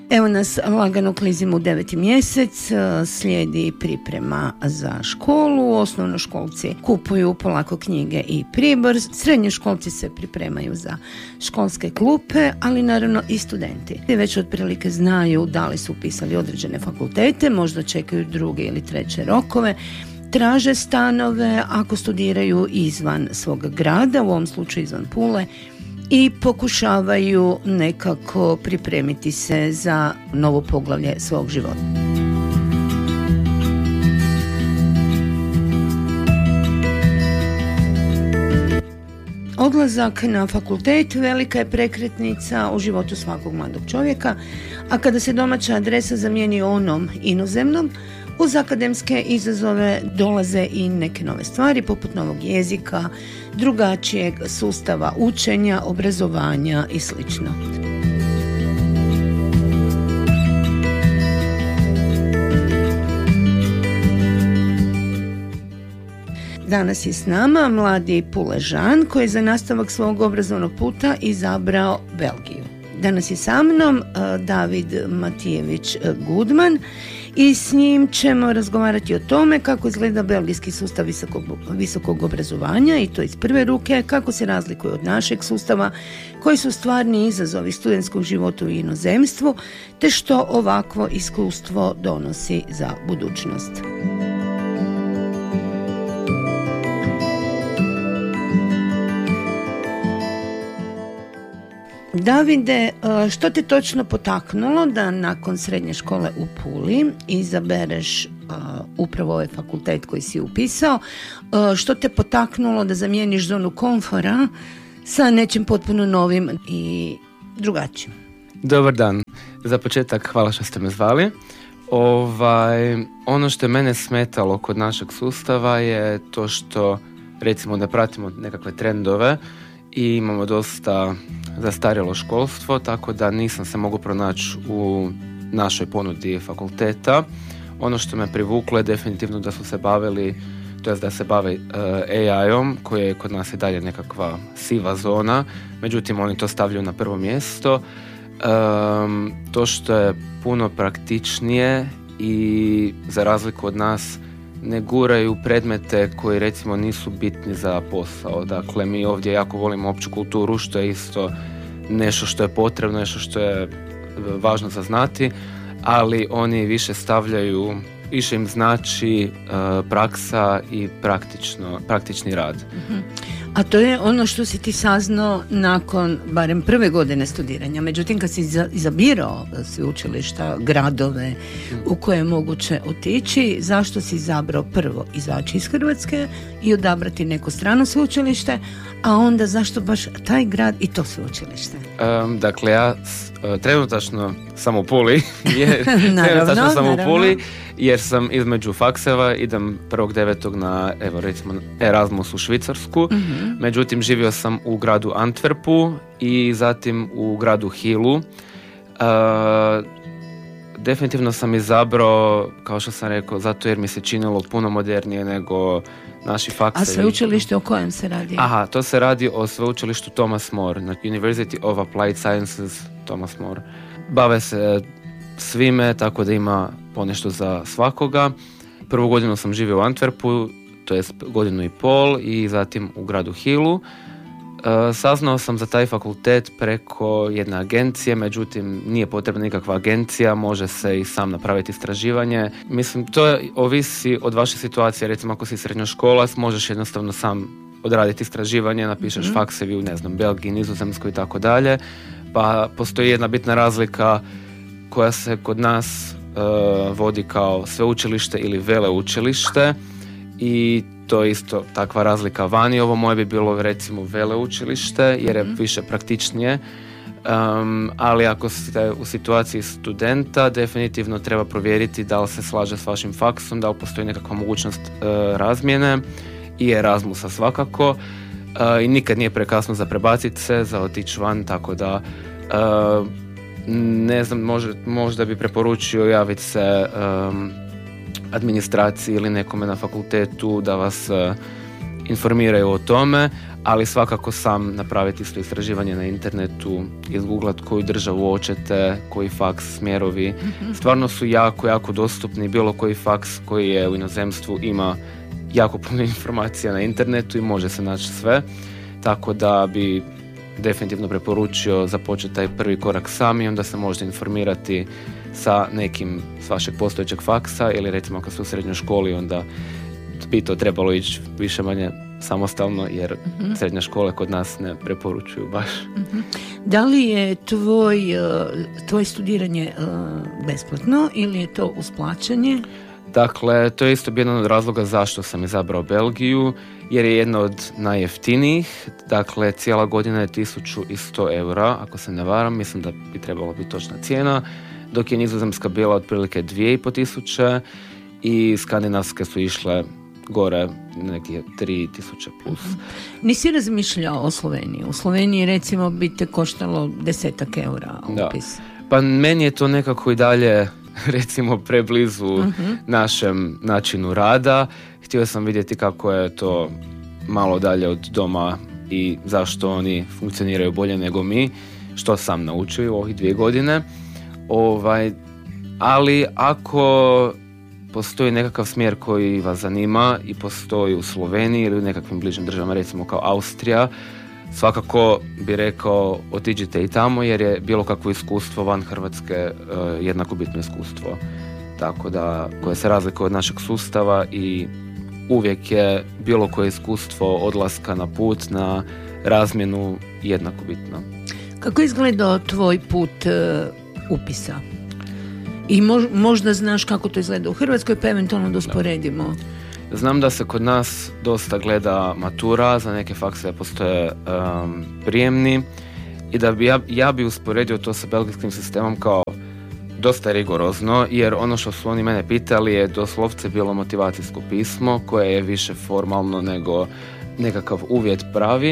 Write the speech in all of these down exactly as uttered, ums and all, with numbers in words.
Evo nas lagano klizimo u deveti mjesec, slijedi priprema za školu, osnovnoškolci kupuju polako knjige i pribor, srednjoškolci se pripremaju za školske klupe, ali naravno i studenti. Već otprilike znaju da li su upisali određene fakultete, možda čekaju druge ili treće rokove, traže stanove ako studiraju izvan svog grada, u ovom slučaju izvan Pule, i pokušavaju nekako pripremiti se za novo poglavlje svog života. Odlazak na fakultet velika je prekretnica u životu svakog mladog čovjeka, a kada se domaća adresa zamijeni onom inozemnom, uz akademske izazove dolaze i neke nove stvari, poput novog jezika, drugačijeg sustava učenja, obrazovanja i sl. Danas je s nama mladi Puležan koji je za nastavak svog obrazovnog puta izabrao Belgiju. Danas je sa mnom uh, David Matijević Gudman i s njim ćemo razgovarati o tome kako izgleda belgijski sustav visokog, visokog obrazovanja, i to iz prve ruke, kako se razlikuje od našeg sustava, koji su stvarni izazovi studentskog života u inozemstvu, te što ovakvo iskustvo donosi za budućnost. Davide, što te točno potaknulo da nakon srednje škole u Puli izabereš uh, upravo ovaj fakultet koji si upisao? Uh, što te potaknulo da zamijeniš zonu komfora sa nečim potpuno novim i drugačijim? Dobar dan. Za početak hvala što ste me zvali. Ovaj, ono što je mene smetalo kod našeg sustava je to što, recimo, da pratimo nekakve trendove i imamo dosta zastarjelo školstvo, tako da nisam se mogao pronaći u našoj ponudi fakulteta. Ono što me privuklo je definitivno da su se bavili, to jest da se bave uh, A I-om, koji je kod nas i dalje nekakva siva zona, međutim oni to stavljaju na prvo mjesto. Um, to što je puno praktičnije i za razliku od nas ne guraju predmete koji recimo nisu bitni za posao. Dakle, mi ovdje jako volimo opću kulturu, što je isto nešto što je potrebno, nešto što je važno za znati, ali oni više stavljaju, više im znači uh, praksa i praktično, praktični rad. Uh-huh. A to je ono što si ti saznao nakon barem prve godine studiranja. Međutim, kad si izabirao sveučilišta, gradove u koje je moguće otići, zašto si izabrao prvo izaći iz Hrvatske i odabrati neko strano sveučilište, a onda zašto baš taj grad i to sveučilište? Um, dakle, ja uh, trenutačno sam u Puli, jer, trenutačno sam naravno. u Puli, jer sam između fakseva, idem prvog devetog na, evo recimo, Erasmus u Švicarsku, uh-huh. Međutim, živio sam u gradu Antwerpu i zatim u gradu Hillu. Uh, definitivno sam izabrao, kao što sam rekao, zato jer mi se činilo puno modernije nego naši faksevi. A sveučilište o kojem se radi? Aha, to se radi o sveučilištu Thomas More, na University of Applied Sciences Thomas More. Bave se svime, tako da ima ponešto za svakoga. Prvu godinu sam živio u Antwerpu, to je godinu i pol, i zatim u gradu Hillu. Uh, saznao sam za taj fakultet preko jedne agencije, međutim nije potrebna nikakva agencija, može se i sam napraviti istraživanje. Mislim, to je, ovisi od vaše situacije, recimo ako si srednjoškolac, možeš jednostavno sam odraditi istraživanje, napišeš mm-hmm. faksevi u, ne znam, Belgiji, Nizozemskoj i tako dalje, pa postoji jedna bitna razlika koja se kod nas uh, vodi kao sveučilište ili veleučilište, i to je isto takva razlika vani. Ovo moje bi bilo recimo veleučilište jer je više praktičnije, um, ali ako ste u situaciji studenta, definitivno treba provjeriti da li se slaže s vašim faksom, da li postoji nekakva mogućnost uh, razmjene i Erasmusa svakako, uh, i nikad nije prekasno za prebaciti se, za otići van, tako da uh, ne znam, možda, možda bi preporučio javiti se um, administraciji ili nekome na fakultetu da vas uh, informiraju o tome, ali svakako sam napraviti isto istraživanje na internetu, izgooglat koju državu hoćete, koji faks, smjerovi. Mm-hmm. Stvarno su jako, jako dostupni. Bilo koji faks koji je u inozemstvu ima jako puno informacija na internetu i može se naći sve. Tako da bi definitivno preporučio započeti taj prvi korak sami, onda se možete informirati sa nekim s vašeg postojećeg faksa ili recimo kad ste u srednjoj školi onda bi to trebalo ići više manje samostalno jer uh-huh. srednje škole kod nas ne preporučuju baš. Uh-huh. Da li je tvoj, tvoj studiranje besplatno ili je to uz plaćanje? Dakle, to je isto jedan od razloga zašto sam izabrao Belgiju, jer je jedna od najjeftinijih. Dakle, cijela godina je tisuću sto eura, ako se ne varam, mislim da bi trebalo biti točna cijena, dok je Nizozemska bila otprilike dvije i pol tisuće i skandinavske su išle gore neke tri tisuće plus. Nisi razmišljao o Sloveniji? U Sloveniji recimo bi te koštalo desetak eura upis. Da. Pa meni je to nekako i dalje recimo preblizu uh-huh. našem načinu rada. Htio sam vidjeti kako je to malo dalje od doma i zašto oni funkcioniraju bolje nego mi, što sam naučio u ovih dvije godine. Ovaj, ali ako postoji nekakav smjer koji vas zanima i postoji u Sloveniji ili u nekakvim bližim državama, recimo kao Austrija, svakako bi rekao otiđite i tamo jer je bilo kakvo iskustvo van Hrvatske uh, jednako bitno iskustvo. Tako da, koje se razlikuje od našeg sustava i uvijek je bilo koje iskustvo odlaska na put, na razmjenu jednako bitno. Kako je izgledao tvoj put uh, upisa? I mož, možda znaš kako to izgleda u Hrvatskoj, pa eventualno da usporedimo. Znam da se kod nas dosta gleda matura, za neke faksove postoje um, prijemni i da bi ja, ja bi usporedio to sa belgijskim sistemom kao dosta rigorozno, jer ono što su oni mene pitali je doslovce bilo motivacijsko pismo koje je više formalno nego nekakav uvjet pravi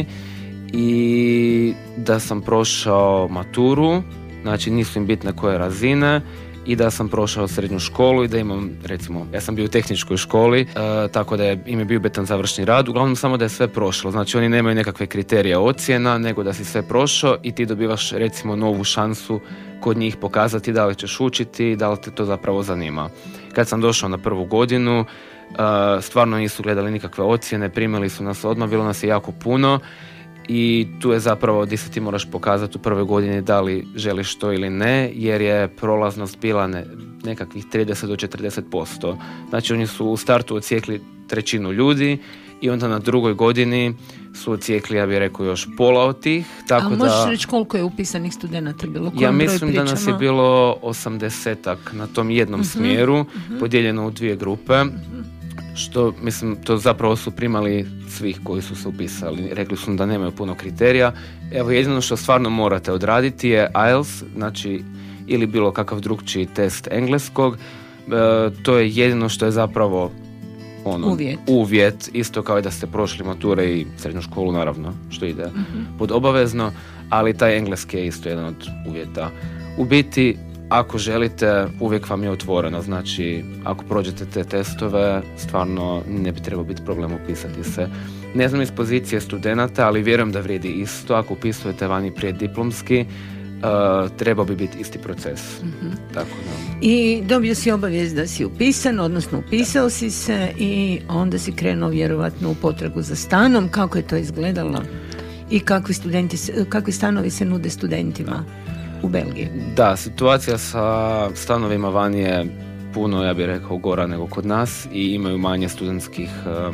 i da sam prošao maturu, znači nisu im bitne koje razine, i da sam prošao srednju školu i da imam, recimo, ja sam bio u tehničkoj školi, e, tako da je, im je bio bitan završni rad, uglavnom samo da je sve prošlo. Znači oni nemaju nekakve kriterije ocjena, nego da si sve prošao i ti dobivaš, recimo, novu šansu kod njih pokazati da li ćeš učiti, da li te to zapravo zanima. Kad sam došao na prvu godinu, e, stvarno nisu gledali nikakve ocjene, primili su nas odmah, bilo nas je jako puno. I tu je zapravo gdje se ti moraš pokazati u prvoj godini da li želiš to ili ne, jer je prolaznost bila ne, nekakvih trideset do četrdeset posto. Znači oni su u startu ocijekli trećinu ljudi i onda na drugoj godini su ocijekli, ja bih rekao, još pola od tih. Tako a možeš da, reći koliko je upisanih studenata bilo? Ja mislim da nas je bilo osamdesetak na tom jednom uh-huh, smjeru, uh-huh. podijeljeno u dvije grupe. Uh-huh. Što, mislim, to zapravo su primali svih koji su se upisali. Rekli su da nemaju puno kriterija. Evo, jedino što stvarno morate odraditi je I E L T S, znači, ili bilo kakav drugčiji test engleskog. E, to je jedino što je zapravo ono, uvjet. uvjet, isto kao i da ste prošli mature i srednju školu, naravno, što ide uh-huh. pod obavezno, ali taj engleski je isto jedan od uvjeta. U biti, ako želite, uvijek vam je otvoreno, znači ako prođete te testove, stvarno ne bi trebao biti problem upisati se. Ne znam iz pozicije studenata, ali vjerujem da vrijedi isto, ako upisujete vani prije diplomski, uh, trebao bi biti isti proces. Mm-hmm. Tako da. I dobio si obavijest da si upisan, odnosno upisao si se i onda si krenuo vjerovatno u potragu za stanom. Kako je to izgledalo? I kakvi, studenti, kakvi stanovi se nude studentima u Belgiji? Da, situacija sa stanovima vani je puno, ja bih rekao, gora nego kod nas i imaju manje studentskih uh,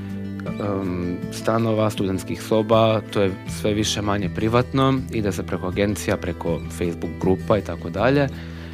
um, stanova, studentskih soba, to je sve više manje privatno, ide se preko agencija, preko Facebook grupa i tako dalje.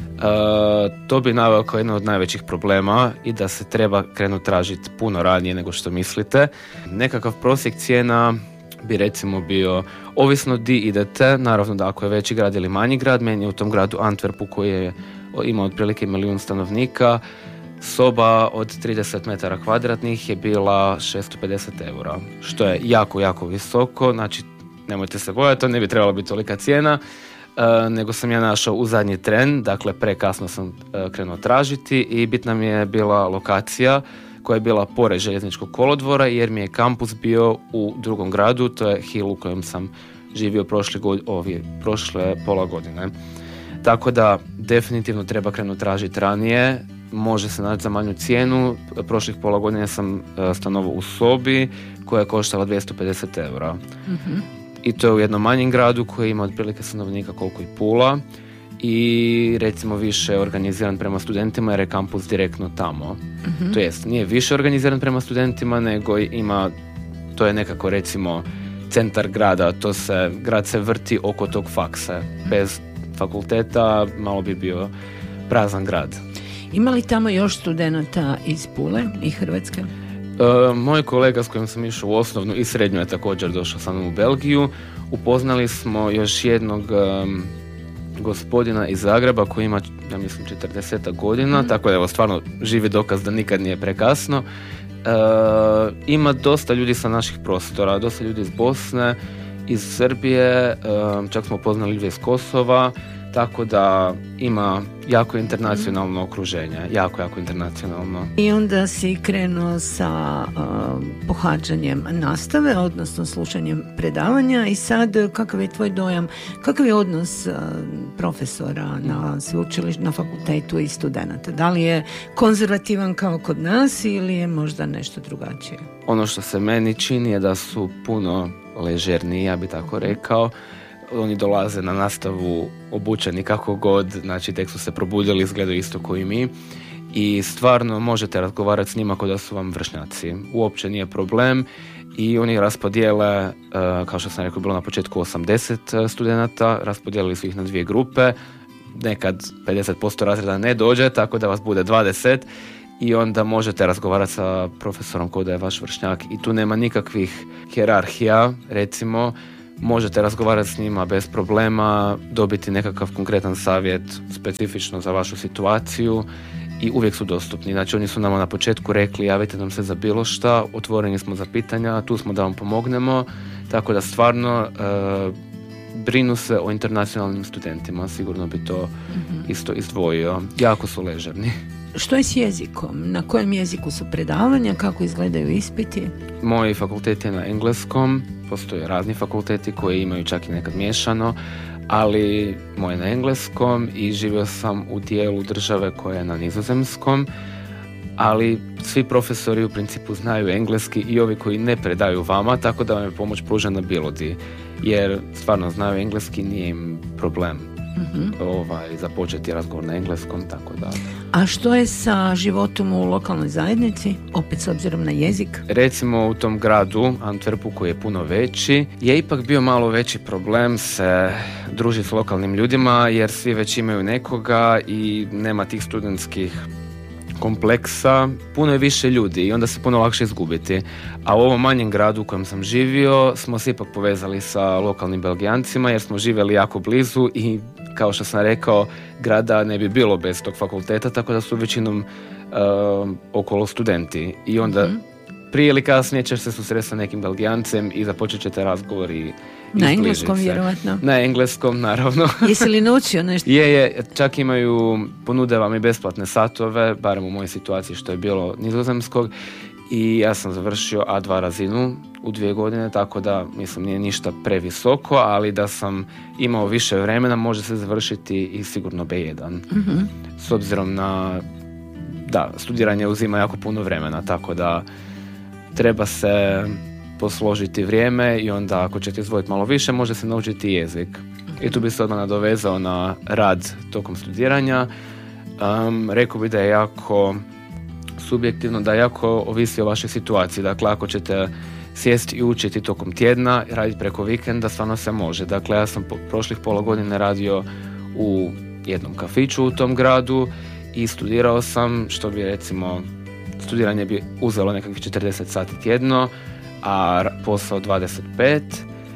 To bi naveo kao jedan od najvećih problema i da se treba krenuti tražiti puno ranije nego što mislite. Nekakav prosjek cijena bi recimo bio, ovisno di idete, naravno da ako je veći grad ili manji grad, meni je u tom gradu Antwerpu koji je, ima otprilike milijun stanovnika, soba od trideset metara kvadratnih je bila šesto pedeset eura, što je jako, jako visoko, znači nemojte se bojati, to ne bi trebala biti tolika cijena, uh, nego sam ja našao u zadnji tren, dakle prekasno sam uh, krenuo tražiti i bitna mi je bila lokacija koja je bila pored željezničkog kolodvora, jer mi je kampus bio u drugom gradu, to je Hill u kojem sam živio prošle, god, ovi, prošle pola godine. Tako da definitivno treba krenuti tražiti ranije, može se naći za manju cijenu. Prošlih pola godine sam stanovao u sobi koja je koštala dvjesto pedeset eura. Mm-hmm. I to je u jednom manjem gradu koji ima otprilike stanovnika koliko i Pula i recimo više organiziran prema studentima jer je kampus direktno tamo. Mm-hmm. To jest, nije više organiziran prema studentima, nego ima, to je nekako recimo centar grada, to se, grad se vrti oko tog faksa. Bez fakulteta malo bi bio prazan grad. Ima li tamo još studenata iz Pule i Hrvatske? E, moj kolega s kojim sam išao u osnovnu i srednju je također došao sa mnom u Belgiju. Upoznali smo još jednog um, gospodina iz Zagreba koji ima, ja mislim, četrdeset godina, mm. tako da evo stvarno živi dokaz da nikad nije prekasno. E, ima dosta ljudi sa naših prostora, dosta ljudi iz Bosne, iz Srbije, e, čak smo poznali ljudi iz Kosova, tako da ima jako internacionalno mm. okruženje, jako, jako internacionalno. I onda si krenuo sa uh, pohađanjem nastave, odnosno slušanjem predavanja i sad kakav je tvoj dojam, kakav je odnos uh, profesora na sveučilištu, na fakultetu i studenata? Da li je konzervativan kao kod nas ili je možda nešto drugačije? Ono što se meni čini je da su puno ležerniji, ja bi tako rekao. Oni dolaze na nastavu obučeni kako god, znači tek su se probudili, izgledaju isto kao i mi i stvarno možete razgovarati s njima kao da su vam vršnjaci. Uopće nije problem i oni raspodijele, kao što sam rekao, bilo na početku osamdeset studenata, raspodijelili su ih na dvije grupe, nekad pedeset posto razreda ne dođe, tako da vas bude dvadeset i onda možete razgovarati sa profesorom kao da je vaš vršnjak i tu nema nikakvih hijerarhija, recimo. Možete razgovarati s njima bez problema, dobiti nekakav konkretan savjet specifično za vašu situaciju i uvijek su dostupni. Znači oni su nama na početku rekli javite nam se za bilo šta, otvoreni smo za pitanja, tu smo da vam pomognemo, tako da stvarno e, brinu se o internacionalnim studentima, sigurno bi to mm-hmm. isto izdvojio. Jako su ležerni. Što je s jezikom? Na kojem jeziku su predavanja? Kako izgledaju ispiti? Moj fakultet je na engleskom, postoje razni fakulteti koji imaju čak i nekad miješano, ali moj je na engleskom i živio sam u dijelu države koja je na nizozemskom, ali svi profesori u principu znaju engleski i ovi koji ne predaju vama, tako da vam je pomoć pružena bilo di, jer stvarno znaju engleski, nije im problem. Mm-hmm. Ovaj, započeti razgovor na engleskom, tako da. A što je sa životom u lokalnoj zajednici, opet s obzirom na jezik? Recimo u tom gradu, Antwerpu, koji je puno veći, je ipak bio malo veći problem se družiti s lokalnim ljudima, jer svi već imaju nekoga i nema tih studentskih kompleksa, puno je više ljudi i onda se puno lakše izgubiti. A u ovom manjem gradu u kojem sam živio smo se ipak povezali sa lokalnim Belgijancima jer smo živjeli jako blizu i kao što sam rekao, grada ne bi bilo bez tog fakulteta, tako da su većinom uh, okolo studenti. I onda mm-hmm. prije ili kasnije ćeš se susreti sa nekim Belgijancem i započet ćete razgovor i na engleskom vjerovatno. Na engleskom, naravno. Jesi li naučio nešto? Je, je, čak imaju, ponude vam i besplatne satove, barem u mojoj situaciji što je bilo nizozemskog, i ja sam završio A dva razinu u dvije godine, tako da mislim nije ništa previsoko, ali da sam imao više vremena može se završiti i sigurno B jedan. Mm-hmm. S obzirom na, da, studiranje uzima jako puno vremena, tako da treba se posložiti vrijeme i onda ako ćete izdvojiti malo više može se naučiti jezik. I tu bi se odmah nadovezao na rad tokom studiranja. Um, rekao bi da je jako subjektivno, da jako ovisi o vašoj situaciji. Dakle, ako ćete sjesti i učiti tokom tjedna, raditi preko vikenda, stvarno se može. Dakle, ja sam po prošlih pola godine radio u jednom kafiću u tom gradu i studirao sam, što bi recimo, studiranje bi uzelo nekakvih četrdeset sati tjedno, a posao dvadeset pet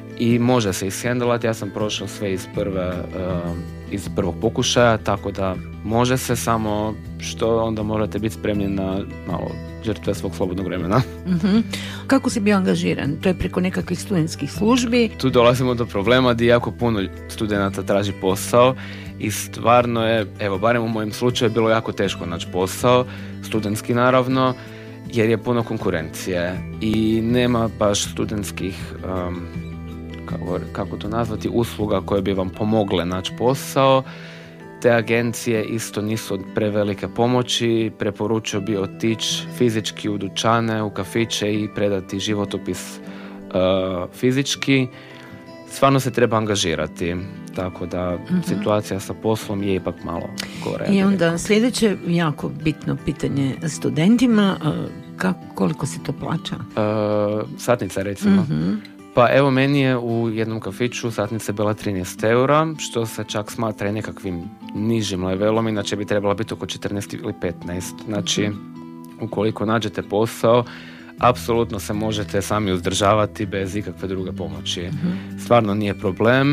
i može se ishendlati. Ja sam prošao sve iz prve uh, iz prvog pokušaja, tako da može se, samo što onda morate biti spremni na malo žrtve svog slobodnog vremena. Mm-hmm. Kako si bio angažiran? To je preko nekakvih studentskih službi? Tu dolazimo do problema gdje jako puno studenata traži posao i stvarno je, evo barem u mojem slučaju, bilo jako teško naći posao, studentski naravno, jer je puno konkurencije i nema baš studentskih, um, kako, kako to nazvati, usluga koje bi vam pomogle naći posao. Te agencije isto nisu od prevelike pomoći, preporučio bi otići fizički u dućane, u kafiće i predati životopis uh, fizički. Stvarno se treba angažirati, tako da uh-huh. situacija sa poslom je ipak malo gore. I onda sljedeće jako bitno pitanje studentima, kako, koliko se to plaća? Uh, satnica recimo. Uh-huh. Pa evo, meni je u jednom kafiću satnica bila trinaest eura, što se čak smatra nekakvim nižim levelom, inače bi trebala biti oko četrnaest ili petnaest. Znači, ukoliko nađete posao, apsolutno se možete sami uzdržavati bez ikakve druge pomoći. Mm-hmm. Stvarno nije problem.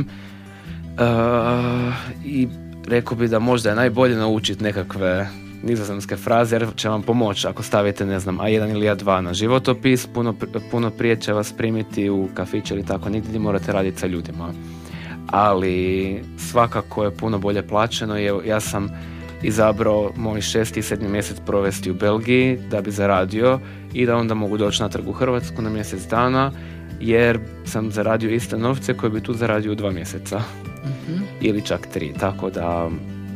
Uh, I rekao bi da možda je najbolje naučiti nekakve nizozemske fraze, jer će vam pomoći ako stavite, ne znam, A jedan ili A dva na životopis, puno, puno prije će vas primiti u kafić ili tako, nigdje morate raditi sa ljudima. Ali svakako je puno bolje plaćeno. Ja sam izabrao moj šesti i sedmi mjesec provesti u Belgiji da bi zaradio i da onda mogu doći natrag u Hrvatsku na mjesec dana, jer sam zaradio iste novce koje bi tu zaradio u dva mjeseca. Mm-hmm. Ili čak tri, tako da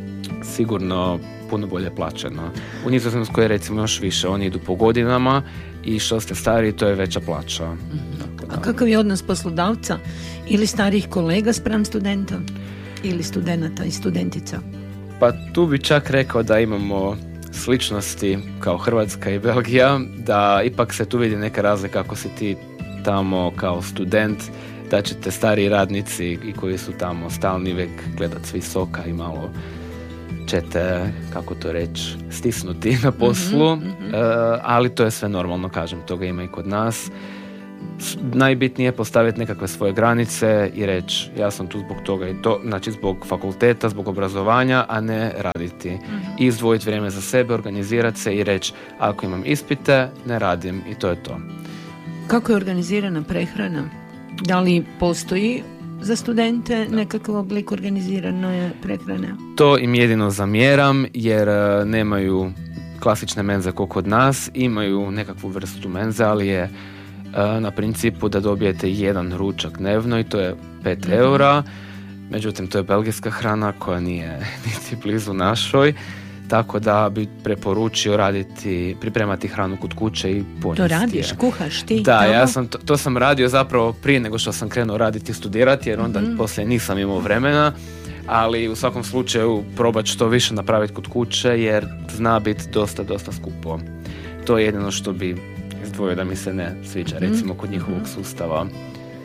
sigurno puno bolje plaćeno. U Nizozemskoj recimo još više, oni idu po godinama i što ste stariji, to je veća plaća. Mm-hmm. A kakav je odnos poslodavca ili starih kolega spram studenta ili studenata i studentica? Pa tu bi čak rekao da imamo sličnosti kao Hrvatska i Belgija, da ipak se tu vidi neka razlika ako si ti tamo kao student, da ćete stariji radnici i koji su tamo stalni uvijek gledat s visoka i malo ćete, kako to reći, stisnuti na poslu, mm-hmm, mm-hmm. Uh, ali to je sve normalno, kažem, toga ima i kod nas. Najbitnije je postaviti nekakve svoje granice i reći ja sam tu zbog toga i to, znači zbog fakulteta, zbog obrazovanja, a ne raditi. Mm-hmm. I izdvojiti vrijeme za sebe, organizirati se i reći ako imam ispite, ne radim i to je to. Kako je organizirana prehrana? Da li postoji za studente nekakav oblik organizirane prehrane? To im jedino zamjeram jer uh, nemaju klasične menze kao kod nas, imaju nekakvu vrstu menze, ali je na principu da dobijete jedan ručak dnevno i to je pet mm-hmm. eura. Međutim, to je belgijska hrana koja nije niti blizu našoj, tako da bi preporučio raditi, pripremati hranu kod kuće i ponesti. To radiš, kuhaš ti? Da, ja sam, to, to sam radio zapravo prije nego što sam krenuo raditi i studirati, jer onda mm-hmm. poslije nisam imao vremena, ali u svakom slučaju probat što više napraviti kod kuće, jer zna biti dosta, dosta skupo. To je jedino što bi izdvojio da mi se ne sviđa, recimo kod njihovog sustava um,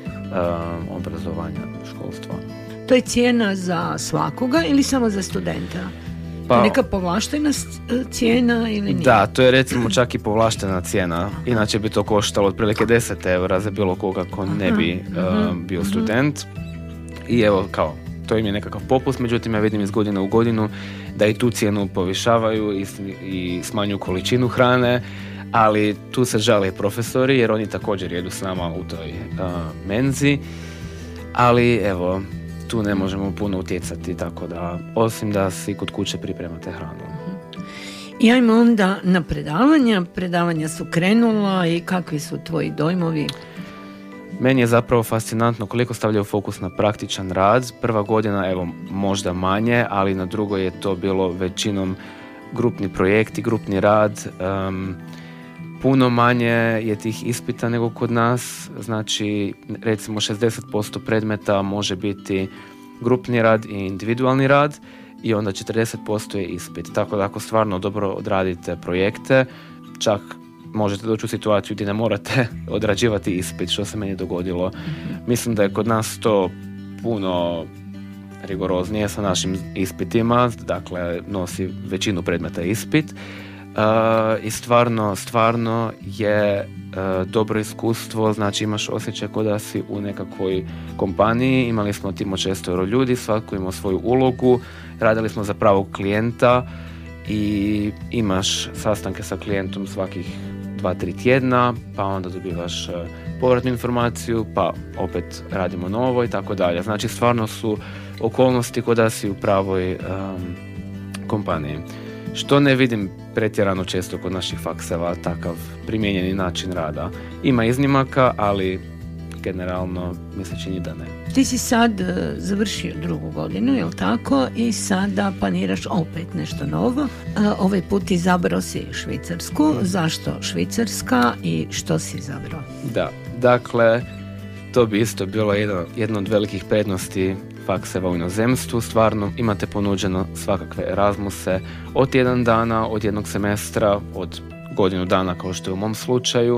obrazovanja, školstva. To je cijena za svakoga ili samo za studenta? Pa, neka povlaštena cijena ili nije? Da, to je recimo čak i povlaštena cijena. Inače bi to koštalo otprilike deset eura za bilo koga ko ne bi uh, bio student. I evo, kao, to im je nekakav popust, međutim ja vidim iz godine u godinu da i tu cijenu povišavaju i, i smanjuju količinu hrane, ali tu se žale profesori jer oni također jedu s nama u toj uh, menzi, ali evo, tu ne možemo puno utjecati, tako da, osim da si kod kuće pripremate hranu. I ajmo onda na predavanja. Predavanja su krenula i kakvi su tvoji dojmovi? Meni je zapravo fascinantno koliko stavljaju fokus na praktičan rad. Prva godina, evo, možda manje, ali na drugoj je to bilo većinom grupni projekti, grupni rad. Um, puno manje je tih ispita nego kod nas. Znači, recimo šezdeset posto predmeta može biti grupni rad i individualni rad i onda četrdeset posto je ispit. Tako da ako stvarno dobro odradite projekte, čak možete doći u situaciju gdje ne morate odrađivati ispit, što se meni dogodilo. Mm-hmm. Mislim da je kod nas to puno rigoroznije sa našim ispitima, dakle nosi većinu predmeta ispit uh, i stvarno, stvarno je uh, dobro iskustvo, znači imaš osjećaj kao da si u nekakvoj kompaniji, imali smo tim od šestoro ljudi, svatko imao svoju ulogu, radili smo za pravog klijenta i imaš sastanke sa klijentom svakih dva, tri tjedna, pa onda dobivaš uh, povratnu informaciju, pa opet radimo novo i tako dalje. Znači stvarno su okolnosti kao da si u pravoj um, kompaniji. što ne vidim pretjerano često kod naših fakseva, takav primijenjeni način rada. Ima iznimaka, ali generalno mi se čini da ne. Ti si sad uh, završio drugu godinu, je li tako? I sada planiraš opet nešto novo. Uh, ovaj put izabrao si Švicarsku. Mm. Zašto Švicarska i što si izabrao? Da, dakle, to bi isto bilo jedno, jedno od velikih prednosti fakseva u inozemstvu. Stvarno imate ponuđeno svakakve Erasmuse od tjedan dana, od jednog semestra, od godinu dana kao što je u mom slučaju.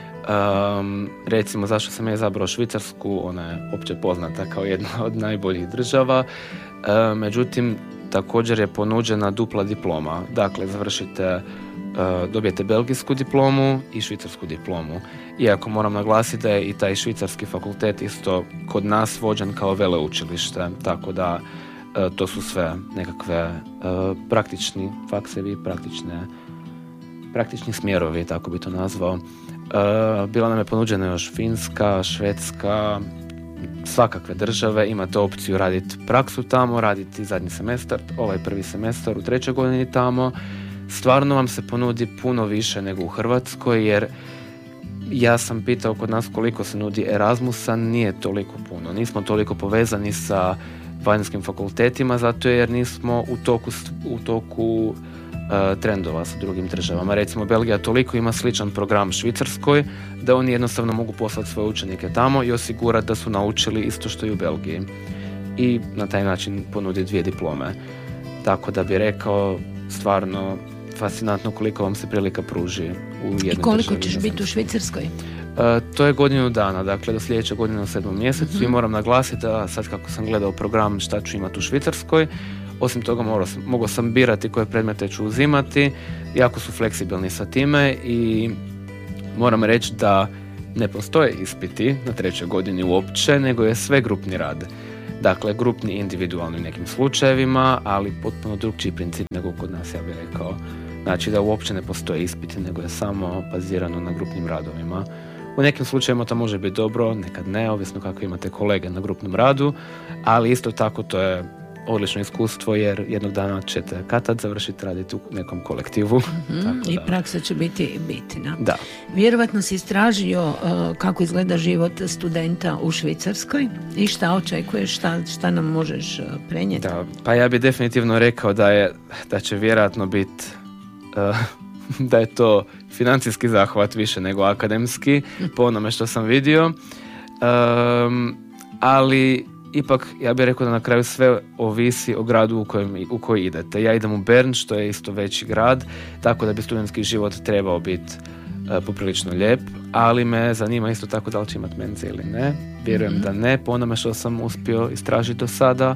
Um, recimo zašto sam ja izabrao Švicarsku, ona je opće poznata kao jedna od najboljih država, uh, međutim također je ponuđena dupla diploma, dakle završite, uh, dobijete belgijsku diplomu i švicarsku diplomu, iako moram naglasiti da je i taj švicarski fakultet isto kod nas vođen kao veleučilište, tako da uh, to su sve nekakve uh, praktični faksevi, praktične, praktični smjerovi, tako bi to nazvao. Uh, bila nam je ponuđena još Finska, Švedska, svakakve države, imate opciju raditi praksu tamo, raditi zadnji semestar, ovaj prvi semestar u trećoj godini tamo. Stvarno vam se ponudi puno više nego u Hrvatskoj, jer ja sam pitao kod nas koliko se nudi Erasmusa, nije toliko puno, nismo toliko povezani sa vanjskim fakultetima, zato jer nismo u toku, u toku trendova sa drugim državama. Recimo Belgija toliko ima sličan program Švicarskoj da oni jednostavno mogu poslati svoje učenike tamo i osigurati da su naučili isto što i u Belgiji i na taj način ponudi dvije diplome. Tako da bi rekao stvarno fascinantno koliko vam se prilika pruži u jednoj državi. I koliko ćeš biti u Švicarskoj? Uh, to je godinu dana, dakle do sljedeće godine u sedmom mjesecu mm-hmm. i moram naglasiti da sad kako sam gledao program šta ću imati u Švicarskoj, osim toga morao sam, mogao sam birati koje predmete ću uzimati, jako su fleksibilni sa time i moram reći da ne postoje ispiti na trećoj godini uopće, nego je sve grupni rad. Dakle, grupni individualni u nekim slučajevima, ali potpuno drugčiji princip nego kod nas, ja bih rekao. Znači da uopće ne postoje ispiti, nego je samo bazirano na grupnim radovima. U nekim slučajevima to može biti dobro, nekad ne, ovisno kako imate kolege na grupnom radu, ali isto tako to je odlično iskustvo, jer jednog dana ćete kad-tad završiti raditi u nekom kolektivu. Mm-hmm. Tako da. I praksa će biti bitna. Da. Vjerovatno si istražio uh, kako izgleda život studenta u Švicarskoj i šta očekuješ, šta, šta nam možeš uh, prenijeti? Da, pa ja bih definitivno rekao da je, da će vjerojatno biti uh, da je to financijski zahvat više nego akademski, po onome što sam vidio. Um, ali ipak ja bih rekao da na kraju sve ovisi o gradu u kojem, u koji idete. Ja idem u Bern, što je isto veći grad, tako da bi studentski život trebao biti uh, poprilično lijep, ali me zanima isto tako da li će imati menze ili ne. Vjerujem mm-hmm. da ne, po onome što sam uspio istražiti do sada.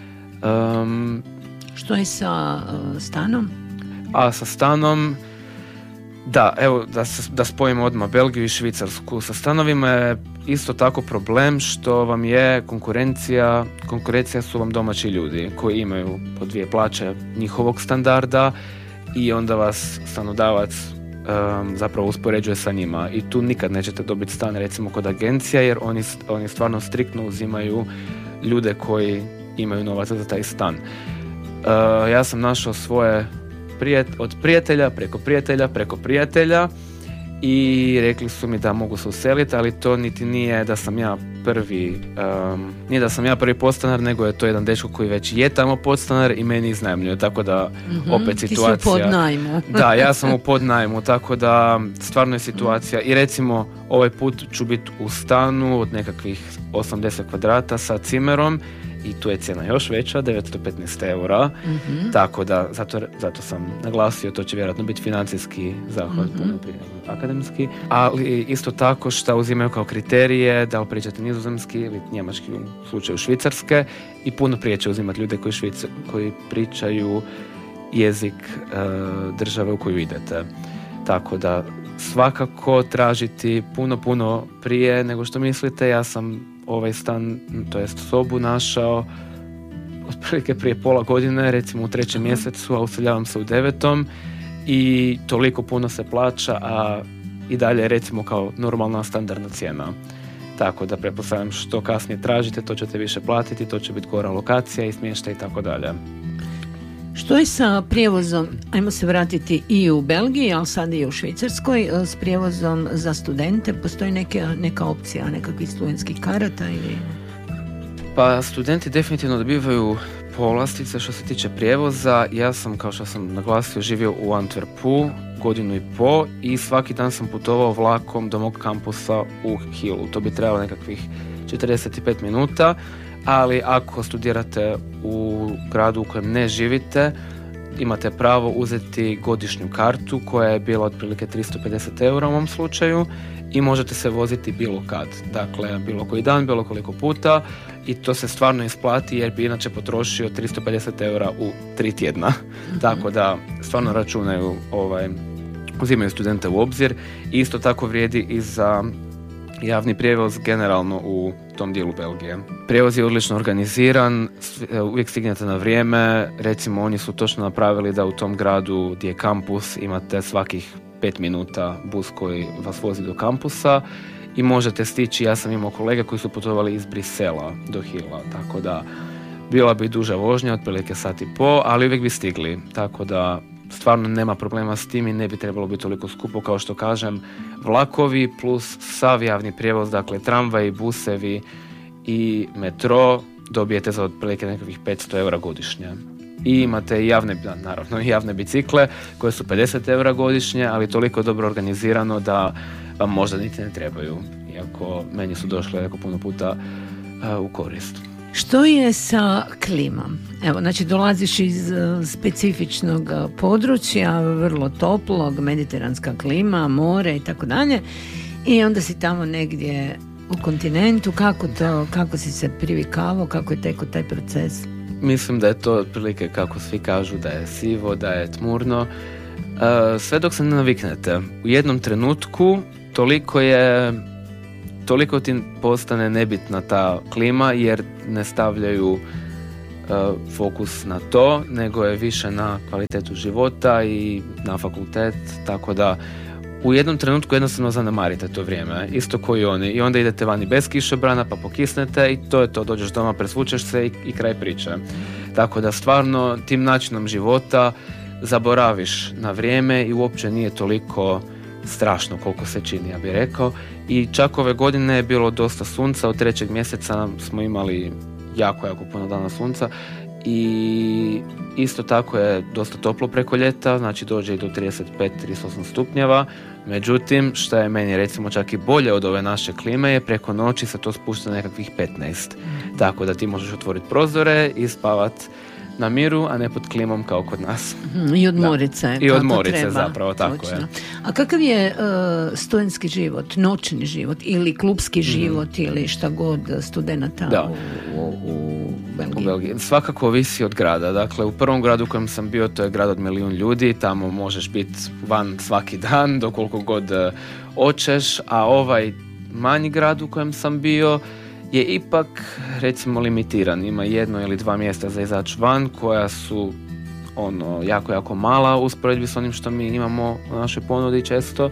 Um, što je sa uh, stanom? A sa stanom, da, evo, da, da spojimo odmah Belgiju i Švicarsku. Sa stanovima je isto tako problem što vam je konkurencija, konkurencija su vam domaći ljudi koji imaju po dvije plaće njihovog standarda i onda vas stanodavac um, zapravo uspoređuje sa njima i tu nikad nećete dobiti stan recimo kod agencija, jer oni, oni stvarno striktno uzimaju ljude koji imaju novaca za taj stan. Uh, ja sam našao svoje Prijet, od prijatelja, preko prijatelja, preko prijatelja i rekli su mi da mogu se useliti, ali to niti nije da sam ja prvi, um, nije da sam ja prvi podstanar, nego je to jedan dečko koji već je tamo podstanar i meni iznajmljuje, tako da mm-hmm, opet situacija... Ti si u podnajmu. Da, ja sam u podnajmu, tako da stvarno je situacija i recimo ovaj put ću biti u stanu od nekakvih osamdeset kvadrata sa cimerom i tu je cijena još veća, devetsto petnaest eura, mm-hmm. tako da zato, zato sam naglasio, to će vjerojatno biti financijski zahvat, mm-hmm. puno prije nego akademski, ali isto tako što uzimaju kao kriterije da li pričate nizozemski ili njemački u slučaju Švicarske i puno prije će uzimati ljude koji, švica, koji pričaju jezik uh, države u koju idete. Tako da svakako tražiti puno, puno prije nego što mislite. Ja sam ovaj stan, to jest sobu našao otprilike prije pola godine, recimo u trećem uh-huh. mjesecu, a useljavam se u devetom i toliko puno se plaća, a i dalje recimo kao normalna standardna cijena. Tako da pretpostavljam što kasnije tražite, to ćete više platiti, to će biti gora lokacija i smještaj i tako dalje. Što je sa prijevozom, ajmo se vratiti i u Belgiji, ali sad i u Švicarskoj, s prijevozom za studente, postoji neke, neka opcija, nekakvih studentskih karata ili... Pa studenti definitivno dobivaju povlastice što se tiče prijevoza. Ja sam, kao što sam naglasio, živio u Antwerpu godinu i po i svaki dan sam putovao vlakom do mog kampusa u Hillu. To bi trebalo nekakvih četrdeset pet minuta, ali ako studirate u gradu u kojem ne živite, imate pravo uzeti godišnju kartu koja je bila otprilike tristo pedeset eura u mom slučaju i možete se voziti bilo kad. Dakle, bilo koji dan, bilo koliko puta i to se stvarno isplati jer bi inače potrošio tristo pedeset eura u tri tjedna. Mm-hmm. Tako da stvarno računaju, ovaj, uzimaju studente u obzir. Isto tako vrijedi i za javni prijevoz generalno u tom dijelu Belgije. Prijevoz je odlično organiziran, uvijek stignete na vrijeme, recimo oni su točno napravili da u tom gradu gdje je kampus imate svakih pet minuta bus koji vas vozi do kampusa i možete stići, ja sam imao kolege koji su putovali iz Brisela do Hilla, tako da bila bi duža vožnja, otprilike sat i po, ali uvijek bi stigli, tako da stvarno nema problema s tim i ne bi trebalo biti toliko skupo, kao što kažem, vlakovi plus sav javni prijevoz, dakle tramvaji, busevi i metro dobijete za otprilike nekakvih petsto eura godišnje. I imate i javne, naravno, i javne bicikle koje su pedeset eura godišnje, ali toliko dobro organizirano da vam možda niti ne trebaju, iako meni su došle jako puno puta uh, u korist. Što je sa klimom? Evo, znači dolaziš iz uh, specifičnog uh, područja, vrlo toplog, mediteranska klima, more i tako dalje, i onda si tamo negdje u kontinentu. Kako to, kako si se privikavao, kako je tekao taj proces? Mislim da je to otprilike kako svi kažu, da je sivo, da je tmurno. Uh, sve dok se ne naviknete. U jednom trenutku toliko je toliko ti postane nebitna ta klima jer ne stavljaju uh, fokus na to, nego je više na kvalitetu života i na fakultet, tako da u jednom trenutku jednostavno zanemarite to vrijeme, isto kao i oni, i onda idete vani bez kišobrana pa pokisnete i to je to, dođeš doma, presvučeš se i, i kraj priče. Tako da stvarno tim načinom života zaboraviš na vrijeme i uopće nije toliko strašno koliko se čini, ja bih rekao. I čak ove godine je bilo dosta sunca, od trećeg mjeseca smo imali jako, jako puno dana sunca i isto tako je dosta toplo preko ljeta, znači dođe i do trideset pet do trideset osam stupnjeva. Međutim, što je meni recimo čak i bolje od ove naše klime je preko noći se to spušta na nekakvih petnaest. Tako da ti možeš otvoriti prozore i spavat na miru, a ne pod klimom kao kod nas. I od morice. I od morice treba. Zapravo, tako Točno. je. A kakav je uh, studentski život, noćni život ili klubski mm. život ili šta god studenata u, u, u Belgiji? U Belgiji. Svakako ovisi od grada. Dakle, u prvom gradu u kojem sam bio, to je grad od milijun ljudi, tamo možeš biti van svaki dan, do koliko god hoćeš, a ovaj manji grad u kojem sam bio je ipak, recimo, limitiran. Ima jedno ili dva mjesta za izaći van koja su ono, jako, jako mala u usporedbi s onim što mi imamo u našoj ponudi često,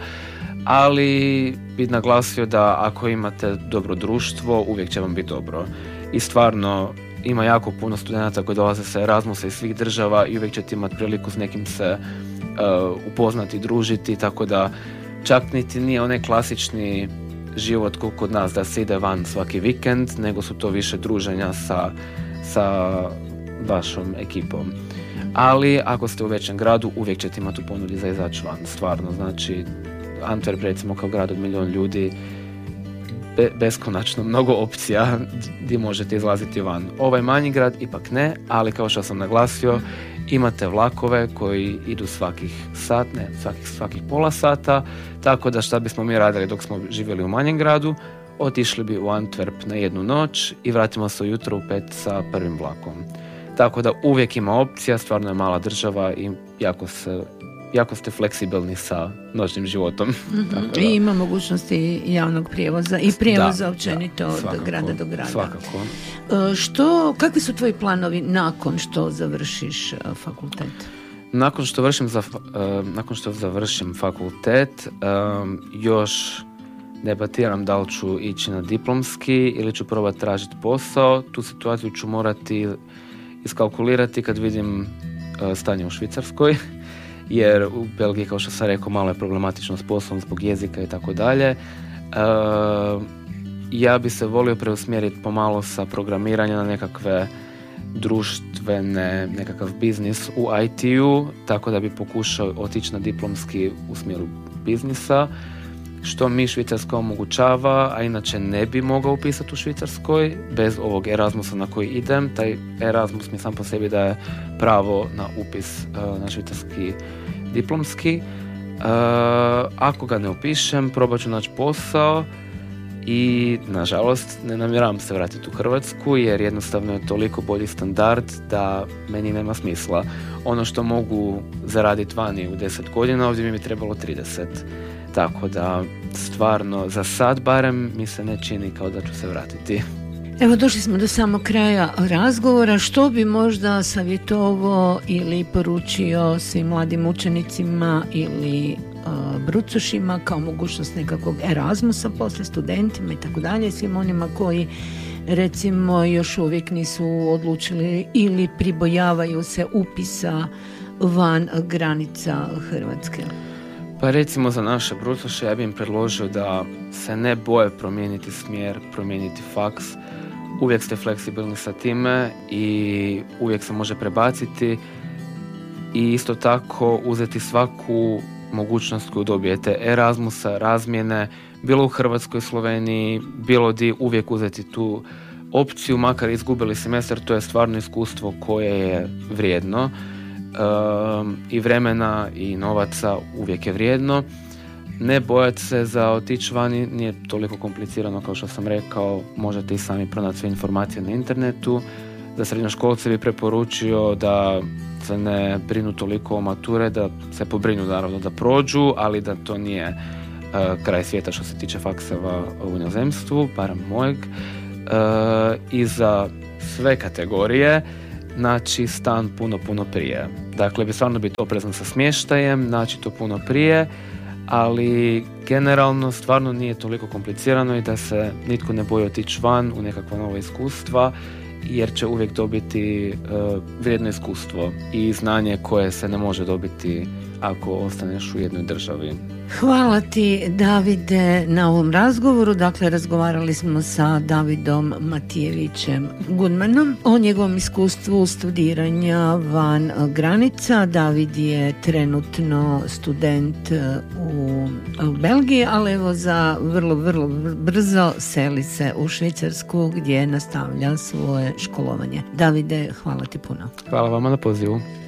ali bi naglasio da ako imate dobro društvo, uvijek će vam biti dobro. I stvarno, ima jako puno studenata koji dolaze sa Erasmusa iz svih država i uvijek ćete imati priliku s nekim se uh, upoznati, družiti, tako da čak niti nije onaj klasični život kod nas da se ide van svaki vikend, nego su to više druženja sa, sa vašom ekipom. Ali ako ste u većem gradu, uvijek ćete imati u ponudi za izaći van, stvarno. Znači, Antwerp, recimo, kao grad od milijun ljudi, be, beskonačno mnogo opcija gdje možete izlaziti van. Ovaj manji grad ipak ne, ali kao što sam naglasio, imate vlakove koji idu svakih sat, ne, svakih, svakih pola sata, tako da šta bismo mi radili dok smo živjeli u manjem gradu, otišli bi u Antwerp na jednu noć i vratimo se ujutro u pet sa prvim vlakom. Tako da uvijek ima opcija, stvarno je mala država i jako, se, jako ste fleksibilni sa noćnim životom. Mm-hmm. Tako da. I ima mogućnosti javnog prijevoza i prijevoza da, općenito da, svakako, od grada do grada. Svakako. Što, kakvi su tvoji planovi nakon što završiš fakultet? Nakon što, vršim za, uh, nakon što završim fakultet, um, još debatiram da li ću ići na diplomski ili ću probati tražiti posao. Tu situaciju ću morati iskalkulirati kad vidim stanje u Švicarskoj, jer u Belgiji, kao što sam rekao, malo je problematično s poslom zbog jezika i tako dalje. Ja bi se volio preusmjeriti pomalo sa programiranja na nekakve društvene, nekakav biznis u I T-u, tako da bi pokušao otići na diplomski u smjeru biznisa, što mi Švicarska omogućava, a inače ne bi mogao upisati u Švicarskoj bez ovog Erasmusa na koji idem. Taj Erasmus mi sam po sebi daje pravo na upis uh, na švicarski diplomski. Uh, ako ga ne upišem, probat ću naći posao i nažalost ne namjeravam se vratiti u Hrvatsku, jer jednostavno je toliko bolji standard da meni nema smisla. Ono što mogu zaraditi vani u deset godina, ovdje mi bi trebalo trideset. Tako da stvarno za sad barem mi se ne čini kao da ću se vratiti. Evo, došli smo do samog kraja razgovora. Što bi možda savjetovao ili poručio svim mladim učenicima ili uh, brucošima kao mogućnost nekakvog Erasmusa poslije, studentima i tako dalje, svim onima koji recimo još uvijek nisu odlučili ili pribojavaju se upisa van granica Hrvatske? Pa recimo za naše brucoše ja bih im predložio da se ne boje promijeniti smjer, promijeniti faks. Uvijek ste fleksibilni sa time i uvijek se može prebaciti i isto tako uzeti svaku mogućnost koju dobijete, Erasmusa, razmjene, bilo u Hrvatskoj, Sloveniji, bilo di, uvijek uzeti tu opciju, makar izgubili semestar, to je stvarno iskustvo koje je vrijedno. Um, i vremena i novaca uvijek je vrijedno. Ne bojati se za otići vani, nije toliko komplicirano kao što sam rekao, možete i sami pronaći sve informacije na internetu. Za srednjoškolce bi preporučio da se ne brinu toliko o mature, da se pobrinu naravno da prođu, ali da to nije uh, kraj svijeta što se tiče fakseva u inozemstvu, barem mojeg. Uh, I za sve kategorije naći stan puno, puno prije. Dakle, bi stvarno biti oprezan sa smještajem, naći to puno prije, ali generalno stvarno nije toliko komplicirano i da se nitko ne boji otići van u nekakva nova iskustva, jer će uvijek dobiti uh, vrijedno iskustvo i znanje koje se ne može dobiti ako ostaneš u jednoj državi. Hvala ti, Davide, na ovom razgovoru. Dakle, razgovarali smo sa Davidom Matijevićem Gudmanom o njegovom iskustvu studiranja van granica. David je trenutno student u Belgiji, ali evo za vrlo, vrlo brzo seli se u Švicarsku gdje nastavlja svoje školovanje. Davide, hvala ti puno. Hvala vama na pozivu.